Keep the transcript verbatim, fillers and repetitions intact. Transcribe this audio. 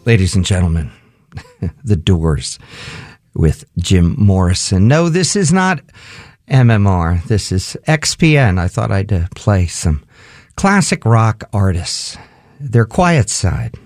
Ladies and gentlemen, The Doors with Jim Morrison. No, this is not M M R. This is X P N. I thought I'd uh, play some classic rock artists. Their quiet side.